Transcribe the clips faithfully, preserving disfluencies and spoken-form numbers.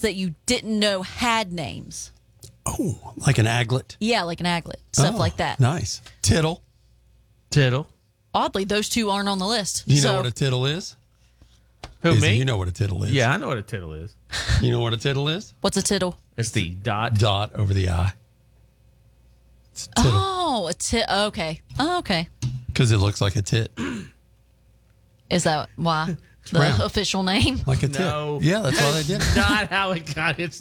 that you didn't know had names. Oh, like an aglet? Yeah, like an aglet. Stuff Oh, like that. Nice. Tittle. Tittle. Oddly, those two aren't on the list. You so, know what a tittle is? Who, Izzy, me? You know what a tittle is. Yeah, I know what a tittle is. You know what a tittle is? what's a tittle? It's the dot. Dot over the I. It's a tittle. Oh, a tit. Okay. Oh, okay. Because it looks like a tit. Is that why the round. official name? Like a tit. No. Yeah, that's why they did it. Not how it got its.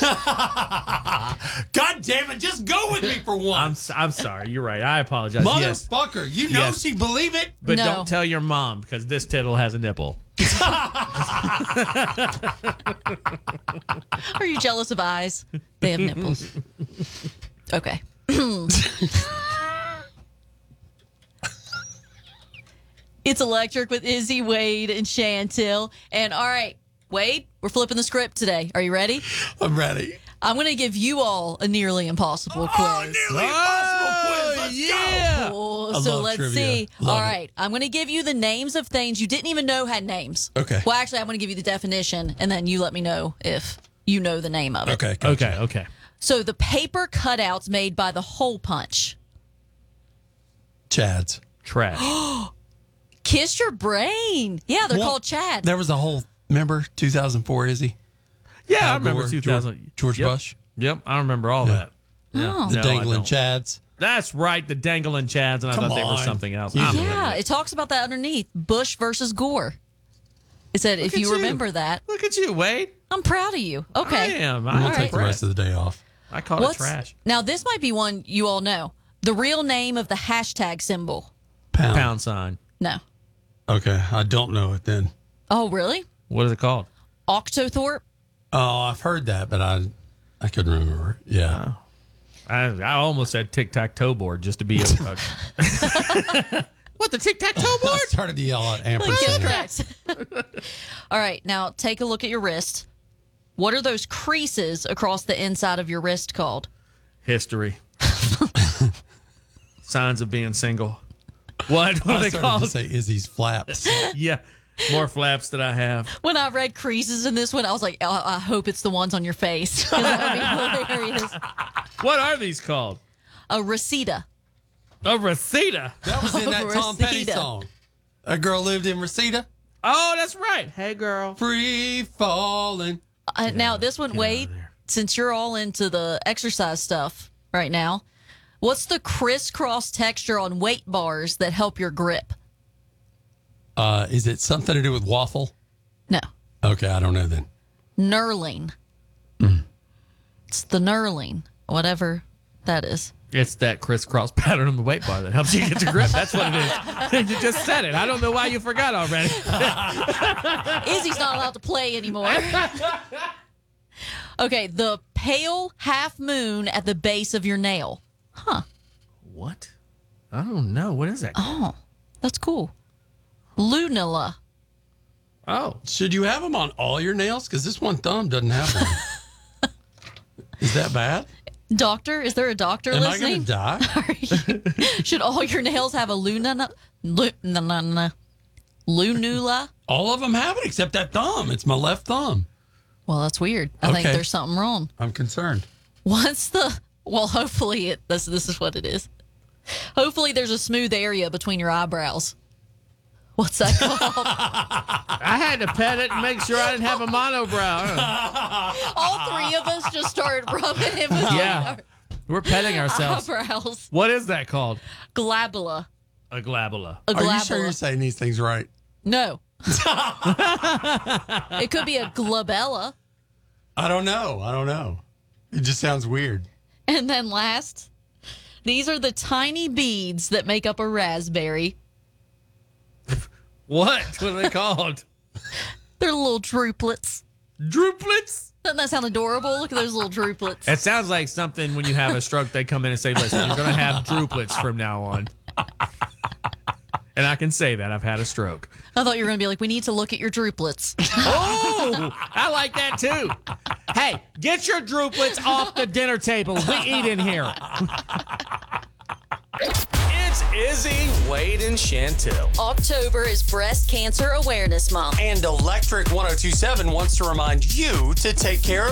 God damn it, just go with me for I'm, once. s- I'm sorry. You're right. I apologize. Yes. Motherfucker, you know Yes. she believe it. But No. don't tell your mom because this tittle has a nipple. Are you jealous of eyes? They have nipples. Okay. It's Electric with Izzy, Wade, and Chantel. And all right, Wade, we're flipping the script today. Are you ready? I'm ready. I'm going to give you all a nearly impossible quiz. Oh, nearly impossible quiz. Let's yeah. Cool. I So love let's trivia. see. Love All it. right. I'm going to give you the names of things you didn't even know had names. Okay. Well, actually, I'm going to give you the definition, and then you let me know if you know the name of it. Okay. Gotcha. Okay. Okay. So the paper cutouts made by the hole punch. Chads. Trash. Kiss your brain. Yeah, they're Well, called Chad. There was a whole, remember two thousand four, Izzy? Yeah, I Al remember Gore, two thousand. George, George Yep. Bush. Yep, I remember all that. Yeah. Oh. The No, I dangling don't. chads. That's right, the dangling chads, and I Come thought they were on. something else. You I'm did. an Yeah, idiot. it talks about that underneath. Bush versus Gore. It said, if at you you. remember that, Look at you, Wade. I'm proud of you. Okay. I am. I'm I, going All to right. take the rest of the day off. I call What's- it trash. Now, this might be one you all know. The real name of the hashtag symbol. Pound. Pound sign. No. Okay. I don't know it then. Oh, really? What is it called? Octothorpe? Oh, I've heard that, but I I couldn't remember. Yeah. I, I almost said tic tac toe board just to be a. a what the tic tac toe I board? started to yell out Like, ampersand. correct. All right, now take a look at your wrist. What are those creases across the inside of your wrist called? History. Signs of being single. What? What are I they started called? to say Izzy's flaps. Yeah, more flaps that I have. When I read creases in this one, I was like, oh, I hope it's the ones on your face. 'Cause that would be hilarious. What are these called? A reseda. A Reseda. That was in that Tom Petty Reseda. song. A girl lived in Reseda. Oh, that's right. Hey, girl. Free falling. Uh, now, this one, Wade, since you're all into the exercise stuff right now, what's the crisscross texture on weight bars that help your grip? Uh, is it something to do with waffle? No. Okay, I don't know then. Knurling. It's the knurling, whatever that is. It's that crisscross pattern on the weight bar that helps you get your grip. That's what it is. You just said it. I don't know why you forgot already. Izzy's not allowed to play anymore. Okay, the pale half moon at the base of your nail. What? I don't know. What is that? Oh, that's cool. Lunula. Oh. Should you have them on all your nails? Because this one thumb doesn't have one. Is that bad? Doctor, is there a doctor Am I going listening? to die? Should all your nails have a lunula? Lunula? Lunula? All of them have it except that thumb. It's my left thumb. Well, that's weird. I think Okay. there's something wrong. I'm concerned. Once the well, hopefully it this this is what it is. Hopefully there's a smooth area between your eyebrows. What's that called? I had to pet it and make sure I didn't have a monobrow. All three of us just started rubbing him with Yeah. We're petting our ourselves. eyebrows. What is that called? Glabella. A glabella. A Are glabella. you sure you're saying these things right? No. It could be a glabella. I don't know. I don't know. It just sounds weird. And then last, these are the tiny beads that make up a raspberry. What? What are they called? They're little drooplets. Drooplets? Doesn't that sound adorable? Look at those little drooplets. It sounds like something when you have a stroke, they come in and say, listen, you're going to have drooplets from now on. And I can say that. I've had a stroke. I thought you were going to be like, we need to look at your drooplets. Oh, I like that too. Hey, get your drooplets off the dinner table. We eat in here. It's Izzy, Wade, and Chantel. October is Breast Cancer Awareness Month. And Electric ten twenty-seven wants to remind you to take care of